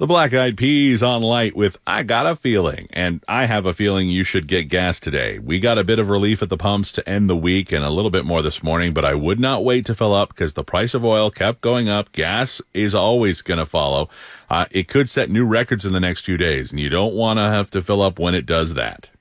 The Black Eyed Peas on Light with I Got a Feeling. And I have a feeling you should get gas today. We got a bit of relief at the pumps to end the week and a little bit more this morning, but I would not wait to fill up because the price of oil kept going up. Gas is always going to follow. It could set new records in the next few days, and you don't want to have to fill up when it does that.